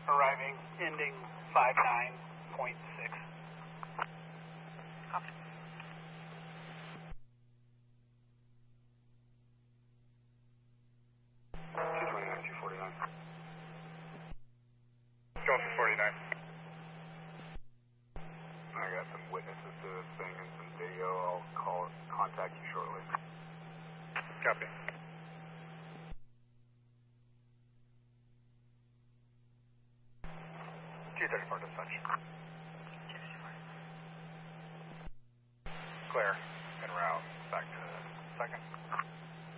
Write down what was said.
arriving, ending 59.6. Copy. Going for 49. I got some witnesses to this thing and some video. I'll contact you shortly. Copy. T-34 dispatch. Clear. En route. Back to second.